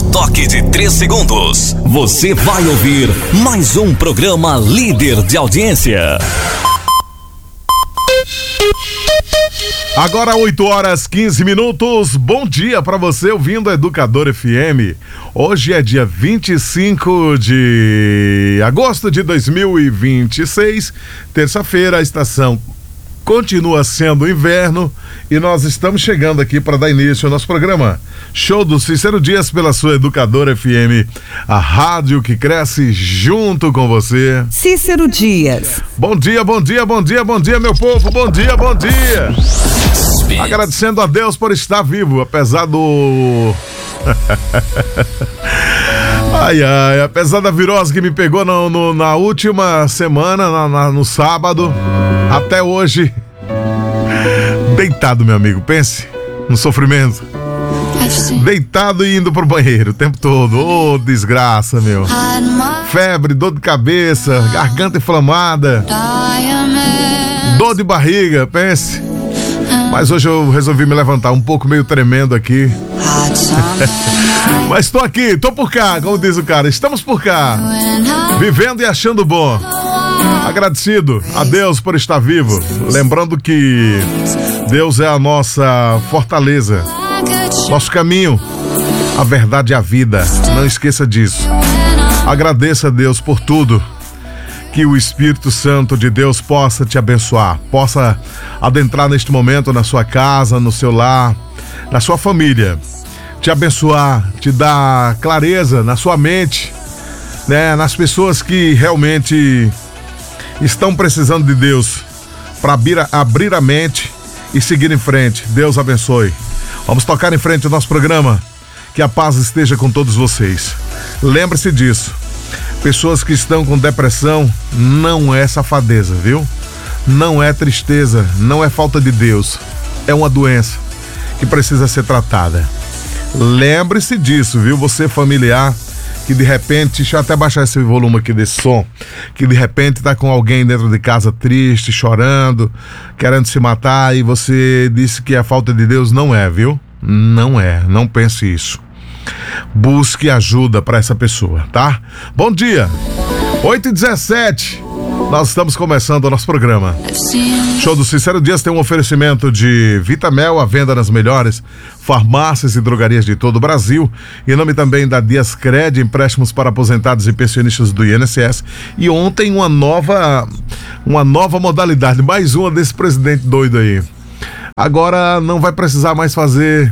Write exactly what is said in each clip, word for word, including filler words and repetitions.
toque de três segundos, você vai ouvir mais um programa líder de audiência. Agora oito horas quinze minutos, bom dia para você ouvindo a Educador F M. Hoje é dia vinte e cinco de agosto de dois mil e vinte e seis, terça-feira. A estação continua sendo inverno e nós estamos chegando aqui para dar início ao nosso programa Show do Cícero Dias pela sua Educador F M, a rádio que cresce junto com você. Cícero Dias. Bom dia, bom dia, bom dia, bom dia, meu povo, bom dia, bom dia. Agradecendo a Deus por estar vivo, apesar do... Ai, ai, apesar da virose que me pegou no, no, na última semana, na, na, no sábado, até hoje, deitado, meu amigo, pense no sofrimento. Deitado e indo pro banheiro o tempo todo. Ô, oh, desgraça, meu. Febre, dor de cabeça, garganta inflamada, dor de barriga, pense. Mas hoje eu resolvi me levantar um pouco meio tremendo aqui. Mas tô aqui, tô por cá, como diz o cara, estamos por cá, vivendo e achando bom. Agradecido a Deus por estar vivo. Lembrando que Deus é a nossa fortaleza, nosso caminho, a verdade e a vida. Não esqueça disso. Agradeça a Deus por tudo. Que o Espírito Santo de Deus possa te abençoar, possa adentrar neste momento na sua casa, no seu lar, na sua família, te abençoar, te dar clareza na sua mente, né, nas pessoas que realmente estão precisando de Deus, para abrir, abrir a mente e seguir em frente. Deus abençoe. Vamos tocar em frente o nosso programa. Que a paz esteja com todos vocês. Lembre-se disso. Pessoas que estão com depressão não é safadeza, viu? Não é tristeza, não é falta de Deus. É uma doença que precisa ser tratada. Lembre-se disso, viu? Você familiar que de repente, deixa eu até baixar esse volume aqui desse som, que de repente tá com alguém dentro de casa triste, chorando, querendo se matar e você disse que é falta de Deus. Não é, viu? Não é, não pense isso. Busque ajuda para essa pessoa, tá? Bom dia, oito e dezessete, nós estamos começando o nosso programa. Show do Cícero Dias tem um oferecimento de Vitamel, à venda nas melhores farmácias e drogarias de todo o Brasil. Em nome também da Dias Cred, empréstimos para aposentados e pensionistas do I N S S. E ontem uma nova, uma nova modalidade, mais uma desse presidente doido aí. Agora não vai precisar mais fazer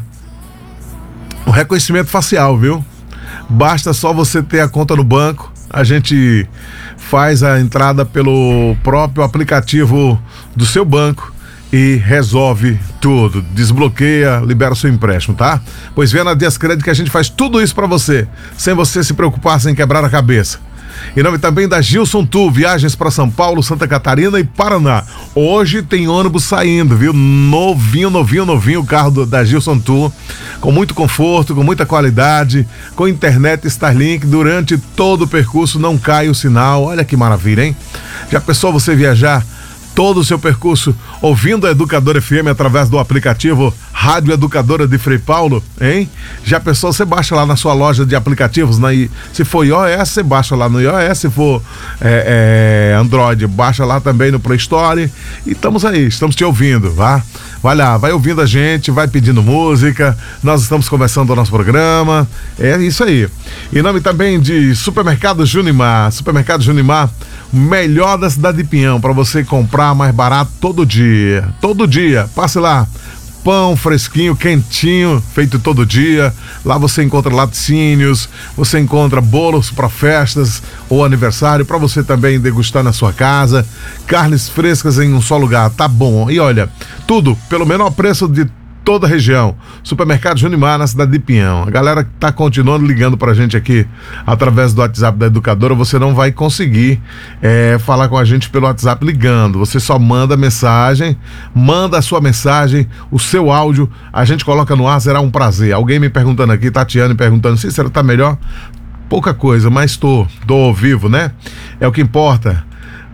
o reconhecimento facial, viu? Basta só você ter a conta no banco, a gente faz a entrada pelo próprio aplicativo do seu banco e resolve tudo, desbloqueia, libera o seu empréstimo, tá? Pois vem na Dias Cred que a gente faz tudo isso pra você, sem você se preocupar, sem quebrar a cabeça. Em nome também da Gilson Tour, viagens para São Paulo, Santa Catarina e Paraná. Hoje tem ônibus saindo, viu? Novinho, novinho, novinho o carro do, da Gilson Tour, com muito conforto, com muita qualidade, com internet Starlink, durante todo o percurso não cai o sinal. Olha que maravilha, hein? Já pensou você viajar todo o seu percurso ouvindo a Educadora F M através do aplicativo Rádio Educadora de Frei Paulo, hein? Já pensou, você baixa lá na sua loja de aplicativos, na, se for iOS, você baixa lá no iOS, se for é, é, Android, baixa lá também no Play Store, e estamos aí, estamos te ouvindo, vá? Vai lá, vai ouvindo a gente, vai pedindo música, nós estamos começando o nosso programa, é isso aí. Em nome também de Supermercado Junimar, Supermercado Junimar, melhor da cidade de Pinhão, para você comprar mais barato todo dia, todo dia, passe lá. Pão fresquinho, quentinho, feito todo dia. Lá você encontra laticínios, você encontra bolos para festas ou aniversário, para você também degustar na sua casa. Carnes frescas em um só lugar, tá bom. E olha, tudo pelo menor preço de toda a região. Supermercado Junimar, na cidade de Pinhão. A galera que tá continuando ligando pra gente aqui através do WhatsApp da Educadora, você não vai conseguir é, falar com a gente pelo WhatsApp ligando. Você só manda mensagem, manda a sua mensagem, o seu áudio, a gente coloca no ar, será um prazer. Alguém me perguntando aqui, Tatiane perguntando, Cícero, tá melhor? Pouca coisa, mas tô, tô vivo, né? É o que importa.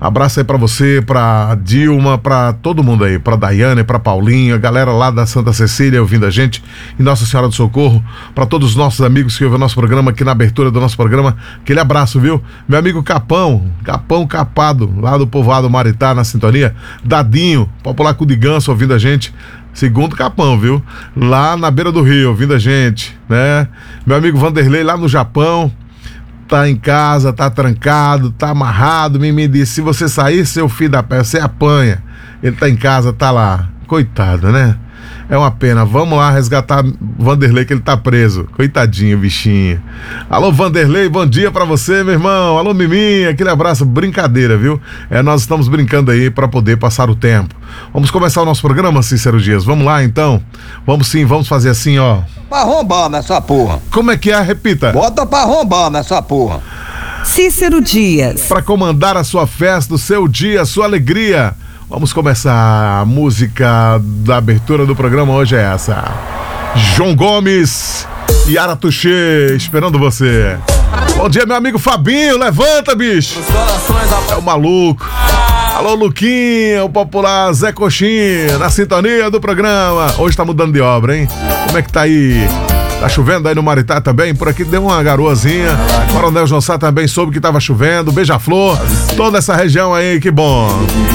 Abraço aí pra você, pra Dilma, pra todo mundo aí, pra Daiane, pra Paulinha, galera lá da Santa Cecília ouvindo a gente, e Nossa Senhora do Socorro, pra todos os nossos amigos que ouvem o nosso programa, aqui na abertura do nosso programa, aquele abraço, viu? Meu amigo Capão, Capão Capado, lá do povoado Maritá, na sintonia, Dadinho, popular cu de ganso, ouvindo a gente, segundo Capão, viu? Lá na beira do rio, ouvindo a gente, né? Meu amigo Vanderlei, lá no Japão, tá em casa, tá trancado, tá amarrado, me, me disse, se você sair, seu filho da pé, você apanha. Ele tá em casa, tá lá. Coitado, né? É uma pena. Vamos lá resgatar Vanderlei, que ele tá preso. Coitadinho, bichinho. Alô, Vanderlei, bom dia pra você, meu irmão. Alô, Miminha, aquele abraço. Brincadeira, viu? É, nós estamos brincando aí pra poder passar o tempo. Vamos começar o nosso programa, Cícero Dias. Vamos lá, então? Vamos sim, vamos fazer assim, ó. Pra arrombar nessa porra. Como é que é? Repita. Bota pra arrombar nessa porra. Cícero Dias. Pra comandar a sua festa, o seu dia, a sua alegria. Vamos começar. A música da abertura do programa hoje é essa. João Gomes e Ara Tuxê, esperando você. Bom dia, meu amigo Fabinho, levanta, bicho. É o maluco. Alô, Luquinha, o popular Zé Coxinha, na sintonia do programa. Hoje tá mudando de obra, hein? Como é que tá aí? Tá chovendo aí no Maritá também? Por aqui deu uma garoazinha. Coronel Jossá também soube que tava chovendo. Beija-Flor, toda essa região aí, que bom.